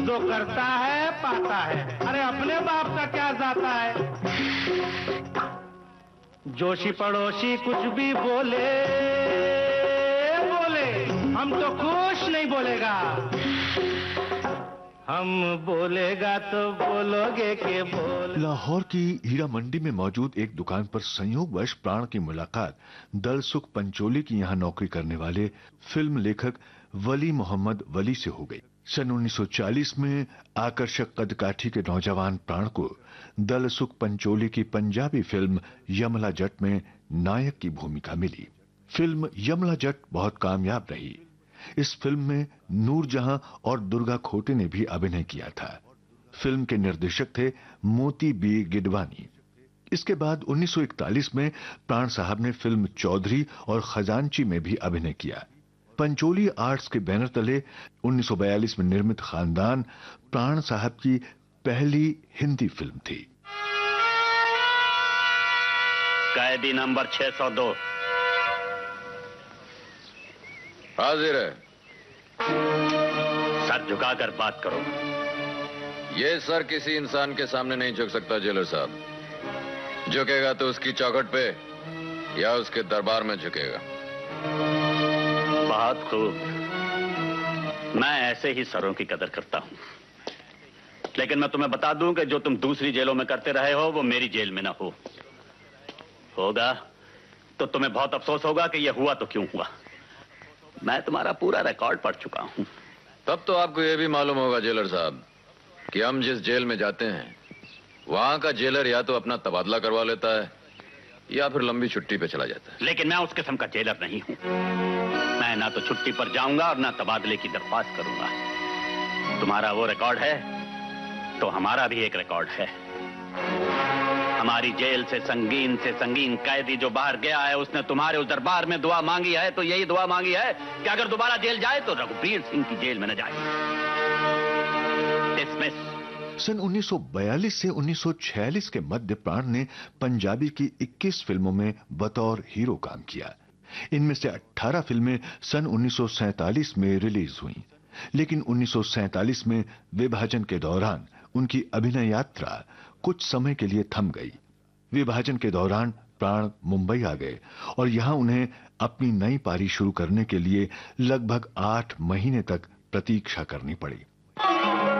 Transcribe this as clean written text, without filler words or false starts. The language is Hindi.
जो करता है पाता है। अरे अपने बाप का क्या जाता है। जोशी पड़ोसी कुछ भी बोले बोले, हम तो कुछ नहीं बोलेगा। हम बोलेगा तो बोलोगे के बोल। लाहौर की हीरा मंडी में मौजूद एक दुकान पर संयोगवश प्राण की मुलाकात दलसुख पंचोली की यहां नौकरी करने वाले फिल्म लेखक वली मोहम्मद वली से हो गई। सन 1940 में आकर्षक कदकाठी के नौजवान प्राण को दलसुख पंचोली की पंजाबी फिल्म यमला जट में नायक की भूमिका मिली। फिल्म यमला जट बहुत कामयाब रही। इस फिल्म में नूरजहां और दुर्गा खोटे ने भी अभिनय किया था। फिल्म के निर्देशक थे मोती बी गिडवानी। इसके बाद 1941 में प्राण साहब ने फिल्म चौधरी और खजांची में भी अभिनय किया। पंचोली आर्ट्स के बैनर तले 1942 में निर्मित खानदान प्राण साहब की पहली हिंदी फिल्म थी। कैदी नंबर 602 हाजिर है। सर झुकाकर बात करो। ये सर किसी इंसान के सामने नहीं झुक सकता जेलर साहब। झुकेगा तो उसकी चौखट पे या उसके दरबार में झुकेगा। बहुत खूब। मैं ऐसे ही सरों की कदर करता हूं। लेकिन मैं तुम्हें बता दूं कि जो तुम दूसरी जेलों में करते रहे हो वो मेरी जेल में ना हो। होगा तो तुम्हें बहुत अफसोस होगा कि यह हुआ तो क्यों हुआ। मैं तुम्हारा पूरा रिकॉर्ड पढ़ चुका हूं। तब तो आपको यह भी मालूम होगा जेलर साहब कि हम जिस जेल में जाते हैं वहां का जेलर या तो अपना तबादला करवा लेता है या फिर लंबी छुट्टी पे चला जाता है। लेकिन मैं उस किस्म का जेलर नहीं हूं। मैं ना तो छुट्टी पर जाऊंगा और ना तबादले की दरख्वास्त करूंगा। तुम्हारा वो रिकॉर्ड है तो हमारा भी एक रिकॉर्ड है। हमारी जेल से संगीन कैदी जो बाहर गया है उसने तुम्हारे उस दरबार में दुआ मांगी है तो यही दुआ मांगी है कि अगर दोबारा जेल जाए तो रघुबीर सिंह की जेल में न जाए। डिसमिस। सन 1942 से 1946 के मध्य प्राण ने पंजाबी की 21 फिल्मों में बतौर हीरो काम किया। इनमें से 18 फिल्में सन 1947 में रिलीज हुई। लेकिन 1947 में विभाजन के दौरान उनकी अभिनय यात्रा कुछ समय के लिए थम गई। विभाजन के दौरान प्राण मुंबई आ गए और यहां उन्हें अपनी नई पारी शुरू करने के लिए लगभग 8 महीने तक प्रतीक्षा करनी पड़ी।